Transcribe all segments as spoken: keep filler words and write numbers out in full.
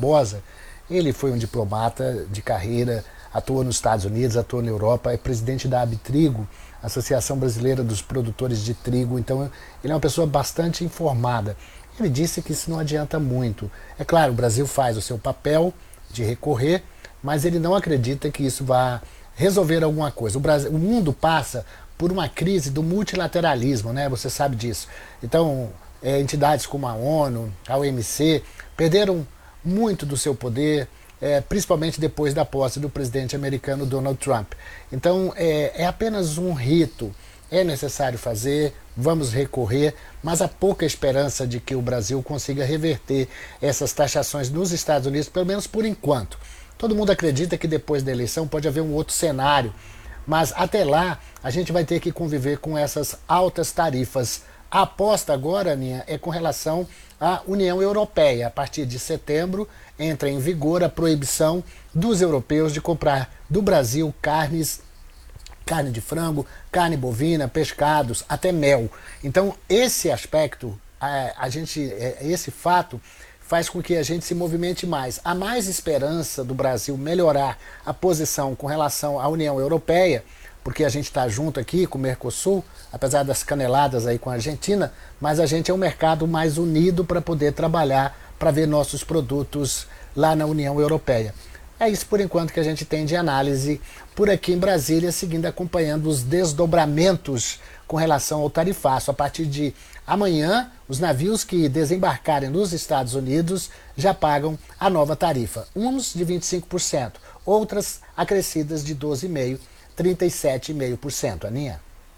Barbosa, ele foi um diplomata de carreira, atuou nos Estados Unidos, atuou na Europa, é presidente da Abitrigo, Associação Brasileira dos Produtores de Trigo, então ele é uma pessoa bastante informada. Ele disse que isso não adianta muito. É claro, o Brasil faz o seu papel de recorrer, mas ele não acredita que isso vá resolver alguma coisa. O, Brasil, o mundo passa por uma crise do multilateralismo, né? Você sabe disso. Então, é, entidades como a ONU, a O M C, perderam muito do seu poder, é, principalmente depois da posse do presidente americano Donald Trump. Então, é, é apenas um rito, é necessário fazer, vamos recorrer, mas há pouca esperança de que o Brasil consiga reverter essas taxações nos Estados Unidos, pelo menos por enquanto. Todo mundo acredita que depois da eleição pode haver um outro cenário, mas até lá a gente vai ter que conviver com essas altas tarifas. A aposta agora, Aninha, é com relação à União Europeia. A partir de setembro entra em vigor a proibição dos europeus de comprar do Brasil carnes, carne de frango, carne bovina, pescados, até mel. Então esse aspecto, a, a gente, esse fato faz com que a gente se movimente mais. Há mais esperança do Brasil melhorar a posição com relação à União Europeia, porque a gente está junto aqui com o Mercosul, apesar das caneladas aí com a Argentina, mas a gente é um mercado mais unido para poder trabalhar, para ver nossos produtos lá na União Europeia. É isso por enquanto que a gente tem de análise por aqui em Brasília, seguindo acompanhando os desdobramentos com relação ao tarifaço. A partir de amanhã, os navios que desembarcarem nos Estados Unidos já pagam a nova tarifa. Uns de vinte e cinco por cento, outras acrescidas de doze vírgula cinco por cento. trinta e sete vírgula cinco por cento, Aninha.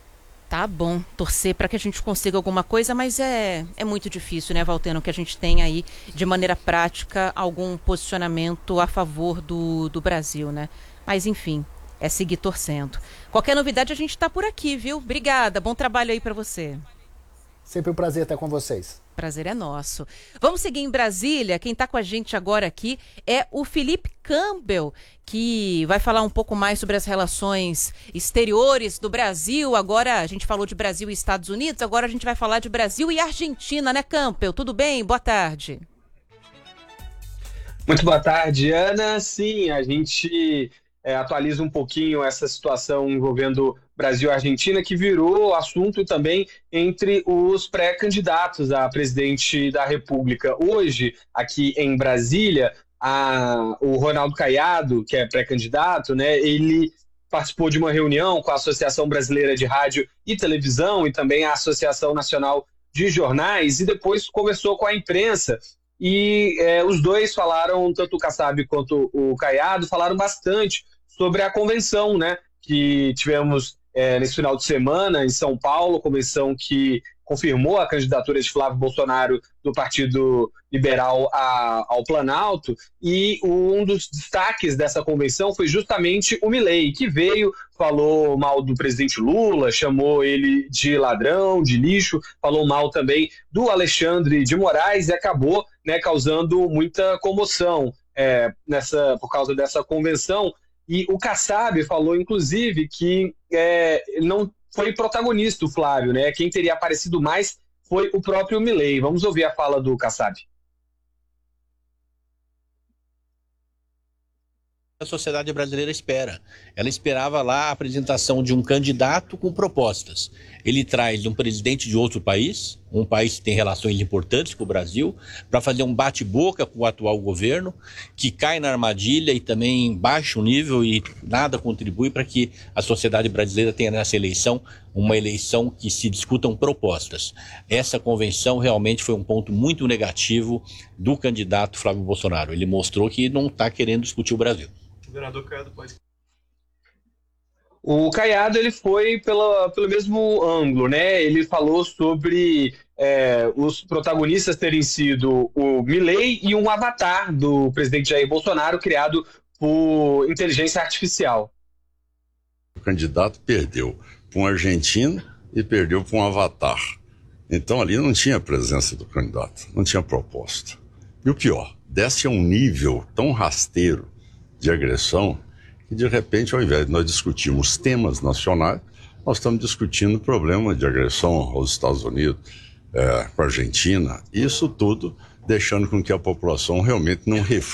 Tá bom, torcer para que a gente consiga alguma coisa, mas é, é muito difícil, né, Valteno, que a gente tenha aí, de maneira prática, algum posicionamento a favor do, do Brasil, né? Mas, enfim, é seguir torcendo. Qualquer novidade, a gente tá por aqui, viu? Obrigada, bom trabalho aí para você. Sempre um prazer estar com vocês. Prazer é nosso. Vamos seguir em Brasília. Quem está com a gente agora aqui é o Felipe Campbell, que vai falar um pouco mais sobre as relações exteriores do Brasil. Agora a gente falou de Brasil e Estados Unidos, agora a gente vai falar de Brasil e Argentina, né, Campbell? Tudo bem? Boa tarde. Muito boa tarde, Ana. Sim, a gente é, atualiza um pouquinho essa situação envolvendo Brasil e Argentina, que virou assunto também entre os pré-candidatos a presidente da República. Hoje, aqui em Brasília, a, o Ronaldo Caiado, que é pré-candidato, né, ele participou de uma reunião com a Associação Brasileira de Rádio e Televisão e também a Associação Nacional de Jornais, e depois conversou com a imprensa. E é, os dois falaram, tanto o Kassab quanto o Caiado, falaram bastante sobre a convenção, né, que tivemos É, nesse final de semana em São Paulo, convenção que confirmou a candidatura de Flávio Bolsonaro do Partido Liberal a, ao Planalto, e um dos destaques dessa convenção foi justamente o Milei, que veio, falou mal do presidente Lula, chamou ele de ladrão, de lixo, falou mal também do Alexandre de Moraes e acabou, né, causando muita comoção é, nessa, por causa dessa convenção. E o Kassab falou, inclusive, que é, não foi protagonista o Flávio, né? Quem teria aparecido mais foi o próprio Milei. Vamos ouvir a fala do Kassab. A sociedade brasileira espera. Ela esperava lá a apresentação de um candidato com propostas. Ele traz um presidente de outro país, um país que tem relações importantes com o Brasil, para fazer um bate-boca com o atual governo, que cai na armadilha e também baixa o nível e nada contribui para que a sociedade brasileira tenha nessa eleição uma eleição que se discutam propostas. Essa convenção realmente foi um ponto muito negativo do candidato Flávio Bolsonaro. Ele mostrou que não está querendo discutir o Brasil. O Caiado ele foi pela, pelo mesmo ângulo, né? Ele falou sobre é, os protagonistas terem sido o Milei e um avatar do presidente Jair Bolsonaro criado por inteligência artificial. O candidato perdeu para um argentino e perdeu para um avatar. Então ali não tinha presença do candidato, não tinha proposta. E o pior, desce a um nível tão rasteiro de agressão, que de repente, ao invés de nós discutirmos temas nacionais, nós estamos discutindo o problema de agressão aos Estados Unidos, é, com a Argentina, isso tudo deixando com que a população realmente não reflita